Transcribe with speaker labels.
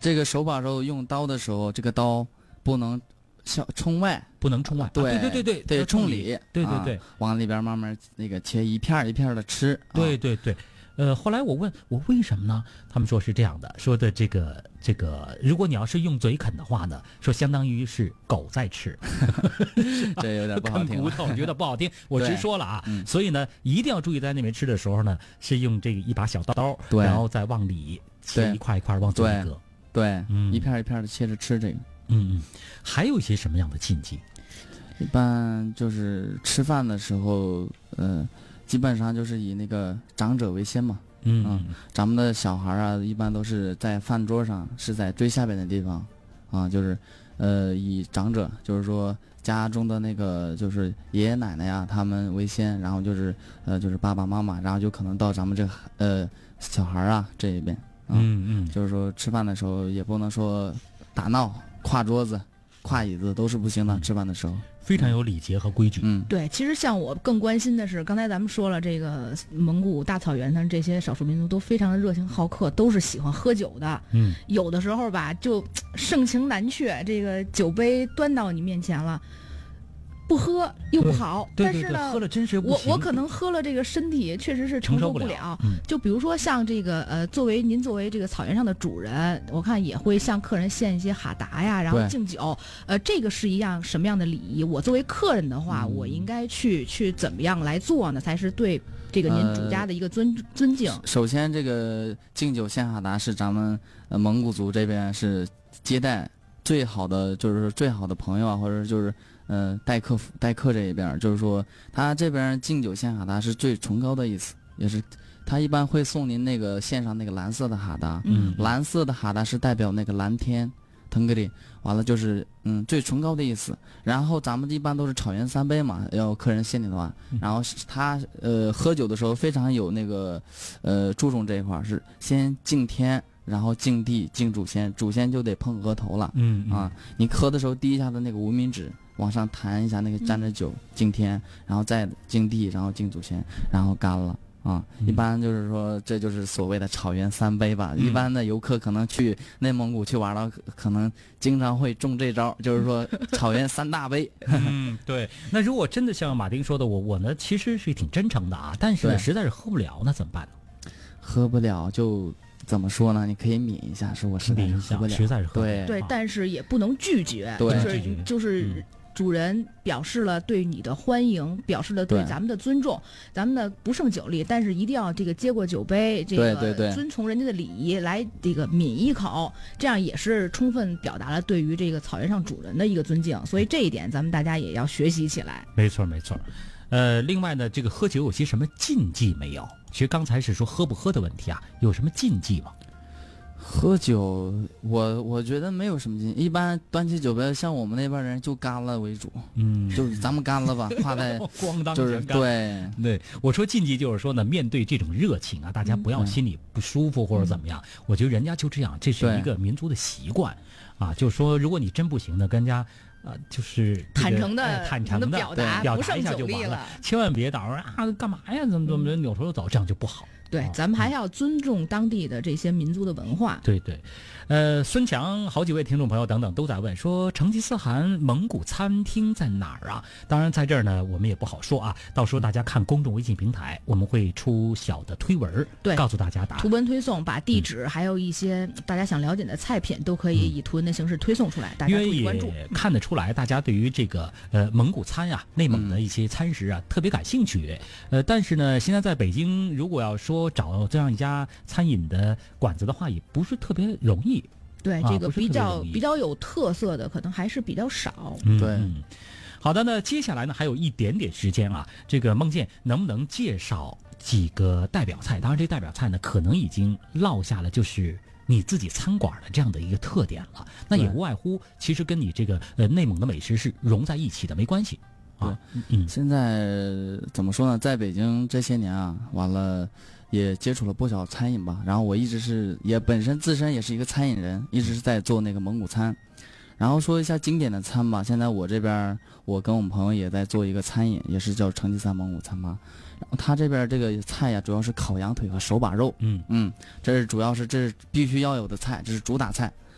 Speaker 1: 这个手把肉用刀的时候，这个刀不能冲外，
Speaker 2: 不能冲外，
Speaker 1: 对
Speaker 2: 对对对
Speaker 1: 对，冲里，
Speaker 2: 对对对，
Speaker 1: 往里边慢慢那个切一片一片的吃。
Speaker 2: 对对对。后来我问我为什么呢？他们说是这样的，说的这个，如果你要是用嘴啃的话呢，说相当于是狗在吃，
Speaker 1: 这有点不好听。
Speaker 2: 啃骨头觉得不好听，我直说了啊。所以呢，一定要注意在那边吃的时候呢，是用这个一把小刀，然后再往里切一块一块往嘴里搁，
Speaker 1: 对，一片一片的切着吃这个。
Speaker 2: 还有一些什么样的禁忌？
Speaker 1: 一般就是吃饭的时候，基本上就是以那个长者为先嘛。咱们的小孩啊，一般都是在饭桌上，是在最下边的地方，就是以长者，就是说家中的那个就是爷爷奶奶呀，他们为先，然后就是爸爸妈妈，然后就可能到咱们这个小孩啊这一边。就是说吃饭的时候也不能说打闹、跨桌子、跨椅子都是不行的。吃饭的时候
Speaker 2: 非常有礼节和规矩。
Speaker 3: 对，其实像我更关心的是，刚才咱们说了，这个蒙古大草原上这些少数民族都非常的热情好客，都是喜欢喝酒的。有的时候吧，就盛情难却，这个酒杯端到你面前了。不喝又不好，但是呢，
Speaker 2: 喝了真是不行。
Speaker 3: 我可能喝了，这个身体确实是承受不了。就比如说像这个作为这个草原上的主人，我看也会向客人献一些哈达呀，然后敬酒。这个是一样什么样的礼仪？我作为客人的话，我应该去怎么样来做呢？才是对这个您主家的一个尊敬。
Speaker 1: 首先，这个敬酒献哈达是咱们蒙古族这边是接待最好的，就是最好的朋友啊，或者就是待客这一边，就是说他这边敬酒献哈达是最崇高的意思，也是他一般会送您那个献上那个蓝色的哈达。蓝色的哈达是代表那个蓝天腾格里，完了就是最崇高的意思。然后咱们一般都是草原三杯嘛，要客人献礼的话，然后他喝酒的时候非常有那个注重这一块，是先敬天，然后敬地，敬祖先，祖先就得碰额头了。你喝的时候滴一下的那个无名指往上弹一下，那个沾着酒敬天，然后再敬地，然后敬祖先，然后干了。一般就是说这就是所谓的草原三杯吧。一般的游客可能去内蒙古去玩到，可能经常会中这招，就是说草原三大杯。
Speaker 2: 对。那如果真的像马丁说的，我呢其实是挺真诚的啊，但是呢实在是喝不了，那怎么办呢？
Speaker 1: 喝不了就怎么说呢？你可以抿一下，说我实在是喝不了，
Speaker 2: 实在是喝不了。
Speaker 3: 对，但是也不能拒绝。就是主人表示了对你的欢迎，表示了对咱们的尊重，咱们的不胜酒力，但是一定要这个接过酒杯，这个遵从人家的礼仪来这个抿一口，这样也是充分表达了对于这个草原上主人的一个尊敬。所以这一点咱们大家也要学习起来。
Speaker 2: 没错没错。另外呢，这个喝酒有些什么禁忌没有？其实刚才是说喝不喝的问题啊，有什么禁忌吗？
Speaker 1: 喝酒，我觉得没有什么禁忌，一般端起酒杯，像我们那边人就干了为主，就是咱们干了吧，画在
Speaker 2: 咣当
Speaker 1: 就是对。
Speaker 2: 我说禁忌就是说呢，面对这种热情啊，大家不要心里不舒服或者怎么样。我觉得人家就这样，这是一个民族的习惯啊，就是说如果你真不行的，跟人家。就是
Speaker 3: 坦诚的
Speaker 2: 表达一下就完了，千万别到时候啊干嘛呀？怎么扭头就走，这样就不好。
Speaker 3: 对，咱们还要尊重当地的这些民族的文化。
Speaker 2: 对对，孙强好几位听众朋友等等都在问说，成吉思汗蒙古餐厅在哪儿啊？当然在这儿呢，我们也不好说啊。到时候大家看公众微信平台，我们会出小的推文，
Speaker 3: 对，
Speaker 2: 告诉大家答案。
Speaker 3: 图文推送，把地址还有一些大家想了解的菜品都可以以图文的形式推送出来，大家注意关注。
Speaker 2: 看得出来，大家对于这个蒙古餐啊、内蒙的一些餐食啊特别感兴趣。但是呢，现在在北京，如果要说找这样一家餐饮的馆子的话，也不是特别容易。
Speaker 3: 对，这个比较有特色的，可能还是比较少。
Speaker 1: 对。
Speaker 2: 好的，那接下来呢还有一点点时间啊，这个孟健能不能介绍几个代表菜？当然，这代表菜呢可能已经落下了，就是你自己餐馆的这样的一个特点了。那也无外乎，其实跟你这个内蒙的美食是融在一起的，没关系。
Speaker 1: 现在怎么说呢？在北京这些年啊，完了也接触了不少餐饮吧。然后我一直本身自身也是一个餐饮人，一直是在做那个蒙古餐。然后说一下经典的餐吧。现在我这边，我跟我们朋友也在做一个餐饮，也是叫成吉思汗蒙古餐吧。然后他这边这个菜呀，主要是烤羊腿和手把肉。这是主要是这是必须要有的菜，这是主打菜。